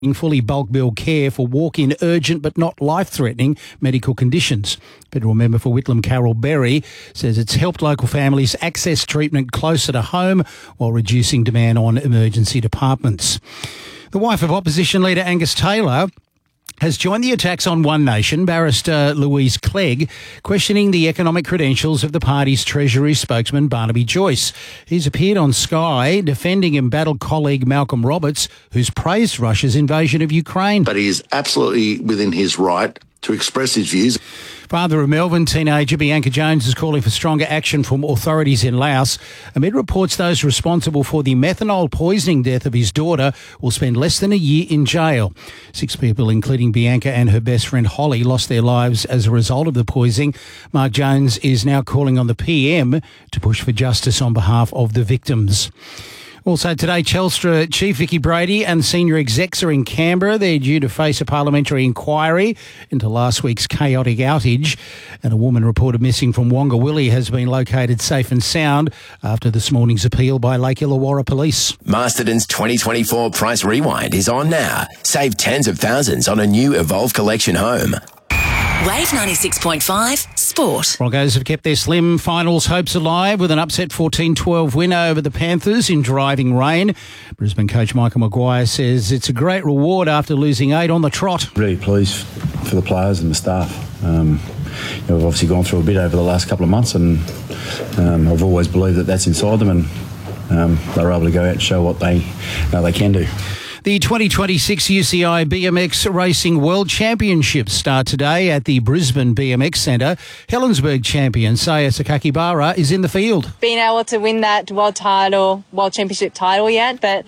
fully bulk bill care for walk-in urgent but not life-threatening medical conditions. Federal member for Whitlam, Carol Berry, says it's helped local families access treatment closer to home while reducing demand on emergency departments. The wife of opposition leader Angus Taylor has joined the attacks on One Nation, barrister Louise Clegg, questioning the economic credentials of the party's Treasury spokesman Barnaby Joyce. He's appeared on Sky defending embattled colleague Malcolm Roberts, who's praised Russia's invasion of Ukraine. But he is absolutely within his right to express his views. Father of Melbourne teenager Bianca Jones is calling for stronger action from authorities in Laos amid reports those responsible for the methanol poisoning death of his daughter will spend less than a year in jail. 6 people, including Bianca and her best friend Holly, lost their lives as a result of the poisoning. Mark Jones is now calling on the PM to push for justice on behalf of the victims. Also today, Telstra Chief Vicky Brady and senior execs are in Canberra. They're due to face a parliamentary inquiry into last week's chaotic outage. And a woman reported missing from Wongawilli has been located safe and sound after this morning's appeal by Lake Illawarra Police. Masterton's 2024 Price Rewind is on now. Save tens of thousands on a new Evolve Collection home. Wave 96.5 Sport. Broncos have kept their slim finals hopes alive with an upset 14-12 win over the Panthers in driving rain. Brisbane coach Michael Maguire says it's a great reward after losing 8 on the trot. Really pleased for the players and the staff. We've obviously gone through a bit over the last couple of months, and I've always believed that that's inside them, and they were able to go out and show what they can do. The 2026 UCI BMX Racing World Championships start today at the Brisbane BMX Centre. Helensburgh champion Saya Sakakibara is in the field. Being able to win that world championship title yet, but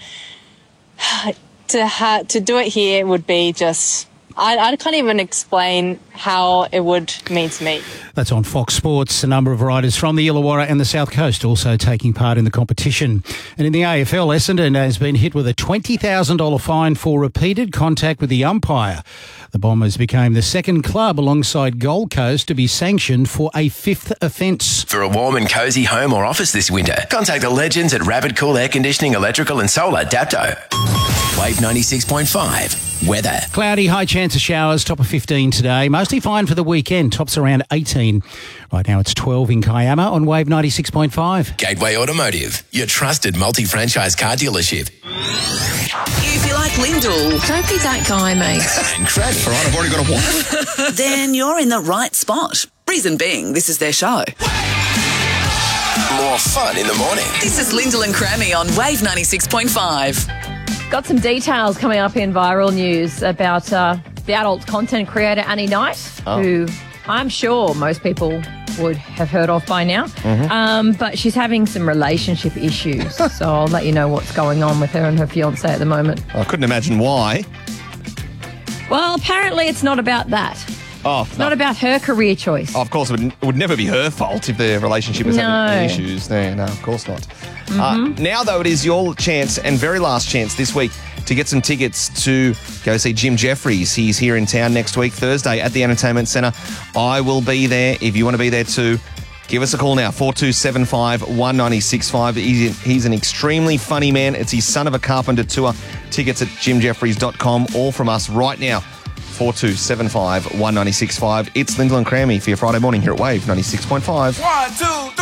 to do it here would be just... I can't even explain how it would mean to me. That's on Fox Sports. A number of riders from the Illawarra and the South Coast also taking part in the competition. And in the AFL, Essendon has been hit with a $20,000 fine for repeated contact with the umpire. The Bombers became the second club alongside Gold Coast to be sanctioned for a 5th offence. For a warm and cosy home or office this winter, contact the legends at Rapid Cool Air Conditioning, Electrical and Solar, Dapto. Wave 96.5. Weather. Cloudy, high chance of showers, top of 15 today. Mostly fine for the weekend, tops around 18. Right now it's 12 in Kiama on Wave 96.5. Gateway Automotive, your trusted multi-franchise car dealership. If you like Lyndall, don't be that guy, mate. And Cranny. All right, I've already got a one. Then you're in the right spot. Reason being, this is their show. More fun in the morning. This is Lyndall and Crammy on Wave 96.5. Got some details coming up in viral news about the adult content creator Annie Knight, who I'm sure most people would have heard of by now. But she's having some relationship issues. So I'll let you know what's going on with her and her fiancé at the moment. I couldn't imagine why. Well, apparently it's not about that. It's not about her career choice. Oh, of course, it would never be her fault if their relationship was having any issues. No, of course not. Now, though, it is your chance and very last chance this week to get some tickets to go see Jim Jeffries. He's here in town next week, Thursday, at the Entertainment Centre. I will be there. If you want to be there too, give us a call now, 4275 1965. He's an extremely funny man. It's his Son of a Carpenter tour. Tickets at jimjeffries.com, all from us right now. 4275 1965. It's Lyndall and Crammy for your Friday morning here at Wave 96.5. 1, 2, 3.